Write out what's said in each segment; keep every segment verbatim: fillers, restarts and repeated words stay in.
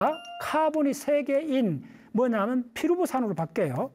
카본이 세 개인 뭐냐면 피루부산으로 바뀌어요.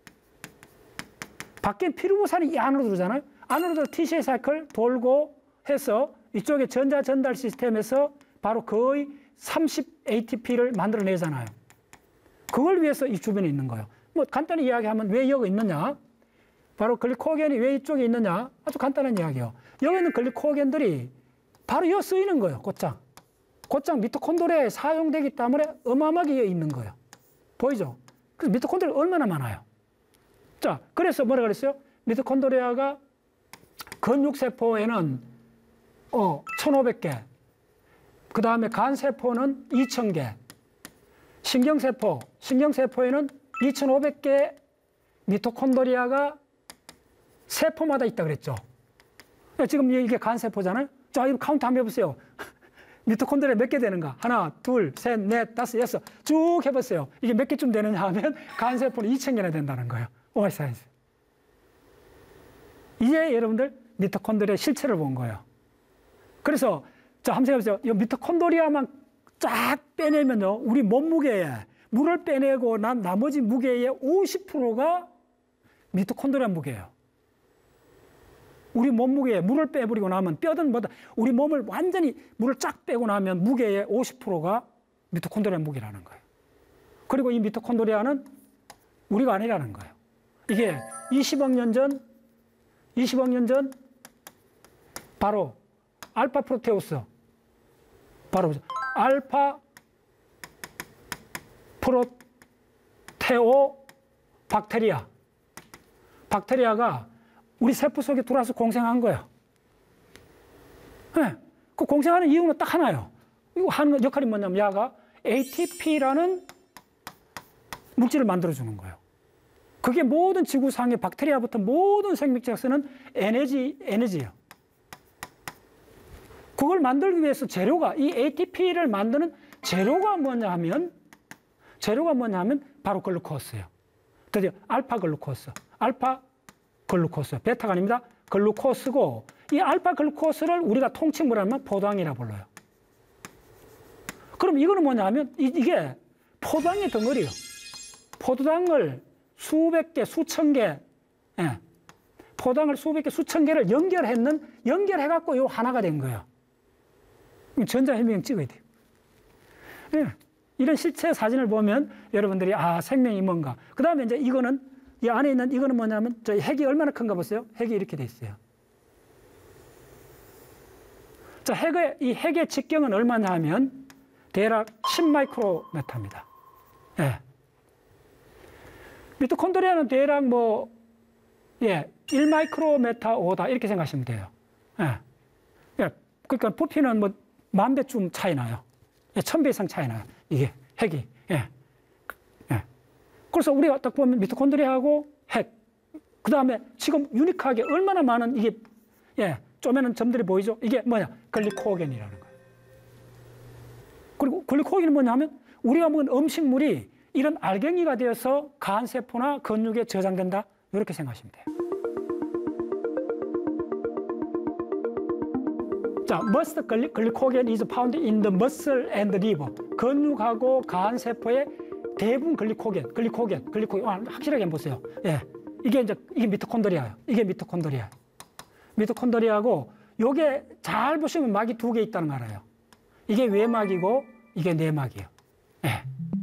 바뀐 피루부산이 이 안으로 들어오잖아요. 안으로 들어 티씨에이 사이클 돌고 해서 이쪽에 전자 전달 시스템에서 바로 거의 삼십 에이티피를 만들어내잖아요. 그걸 위해서 이 주변에 있는 거예요. 뭐 간단히 이야기하면 왜 여기 있느냐? 바로 글리코겐이 왜 이쪽에 있느냐? 아주 간단한 이야기예요. 여기 있는 글리코겐들이 바로 여기 쓰이는 거예요. 곧장. 곧장 미토콘드리아에 사용되기 때문에 어마어마하게 여기 있는 거예요. 보이죠? 그래서 미토콘드리아 얼마나 많아요? 자, 그래서 뭐라 그랬어요? 미토콘드리아가 근육세포에는 어, 천오백 개, 그 다음에 간세포는 이천 개, 신경세포, 신경세포에는 이천오백 개 미토콘드리아가 세포마다 있다 그랬죠. 지금 이게 간세포잖아요. 자, 이거 카운트 한번 해보세요. 미토콘드리아 몇 개 되는가? 하나, 둘, 셋, 넷, 다섯, 여섯. 쭉 해보세요. 이게 몇 개쯤 되느냐 하면 간세포는 이천 개나 된다는 거예요. 오마이 사이언스. 이제 여러분들 미토콘드리아 실체를 본 거예요. 그래서 자, 한번 생각해보세요. 이 미토콘드리아만 쫙 빼내면요, 우리 몸무게에 물을 빼내고 난 나머지 무게의 오십 퍼센트가 미토콘드리아 무게예요. 우리 몸무게에 물을 빼버리고 나면 뼈든 뭐든 우리 몸을 완전히 물을 쫙 빼고 나면 무게의 오십 퍼센트가 미토콘드리아 무게라는 거예요. 그리고 이 미토콘드리아는 우리가 아니라는 거예요. 이게 이십억 년 전, 이십억 년 전 바로 알파 프로테우스, 바로 알파 프로테오 박테리아. 박테리아가 우리 세포 속에 들어와서 공생한 거예요. 네. 그 공생하는 이유는 딱 하나예요. 이거 하는 역할이 뭐냐면 야가 에이티피라는 물질을 만들어주는 거예요. 그게 모든 지구상의 박테리아부터 모든 생명체가 쓰는 에너지, 에너지예요. 그걸 만들기 위해서 재료가, 이 에이티피를 만드는 재료가 뭐냐 하면, 재료가 뭐냐 하면 바로 글루코스예요. 드디어 알파 글루코스, 알파 글루코스, 베타가 아닙니다. 글루코스고, 이 알파 글루코스를 우리가 통칭을 하면 포도당이라 불러요. 그럼 이거는 뭐냐 하면, 이, 이게 포도당의 덩어리예요. 포도당을 수백 개, 수천 개, 예. 포도당을 수백 개, 수천 개를 연결했는, 연결해갖고 요 하나가 된 거예요. 전자현미경 찍어야 돼요. 예. 이런 실체 사진을 보면 여러분들이 아, 생명이 뭔가. 그 다음에 이제 이거는, 이 안에 있는 이거는 뭐냐면, 저 핵이 얼마나 큰가 보세요. 핵이 이렇게 돼 있어요. 자, 핵의, 이 핵의 직경은 얼마냐 하면 대략 십 마이크로메타입니다. 예. 미토콘드리아는 대략 뭐, 예, 일 마이크로메타 오다. 이렇게 생각하시면 돼요. 예. 예. 그러니까 부피는 뭐, 만 배쯤 차이 나요. 예, 천 배 이상 차이 나요. 이게, 핵이. 예. 예. 그래서 우리가 딱 보면 미토콘드리아하고 핵. 그 다음에 지금 유니크하게 얼마나 많은 이게, 예, 쪼매는 점들이 보이죠? 이게 뭐냐? 글리코겐이라는 거예요. 그리고 글리코겐이 뭐냐 하면 우리가 먹은 음식물이 이런 알갱이가 되어서 간세포나 근육에 저장된다. 이렇게 생각하시면 돼요. 자, must glycogen is found in the muscle and liver. 근육하고 간세포의 대부분 글리코겐, 글리코겐, 글리코겐. 아, 확실하게 한번 보세요. 예. 이게 이제, 이게 미토콘드리아예요. 이게 미토콘드리아. 미토콘드리아고, 요게 잘 보시면 막이 두 개 있다는 거 알아요. 이게 외막이고, 이게 내막이에요. 예.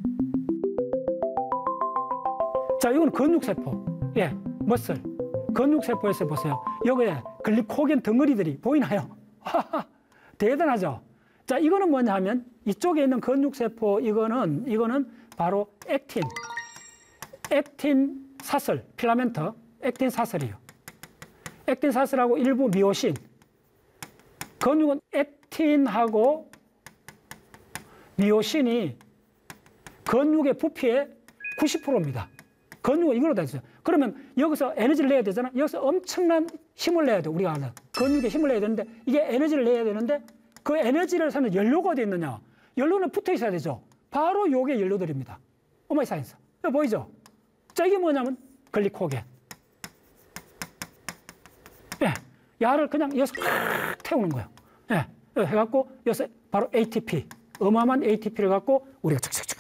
자, 이건 근육세포. 예. 머슬. 근육세포에서 보세요. 여기에 글리코겐 덩어리들이 보이나요? 대단하죠? 자, 이거는 뭐냐 하면 이쪽에 있는 근육세포, 이거는, 이거는 바로 액틴. 액틴 사슬, 필라멘트, 액틴 사슬이에요. 액틴 사슬하고 일부 미오신. 근육은 액틴하고 미오신이 근육의 부피의 구십 퍼센트입니다. 근육은 이걸로 다 있어요. 그러면 여기서 에너지를 내야 되잖아. 여기서 엄청난 힘을 내야 돼, 우리가 알아. 근육에 힘을 내야 되는데, 이게 에너지를 내야 되는데, 그 에너지를 사는 연료가 어디 있느냐? 연료는 붙어 있어야 되죠. 바로 요게 연료들입니다. 오마이 사이언스. 이거 보이죠? 자, 이게 뭐냐면 글리코겐. 예. 야를 그냥 여기서 칵 태우는 거예요. 예. 해갖고 여기서 바로 에이티피. 어마어마한 에이티피를 갖고 우리가 착착착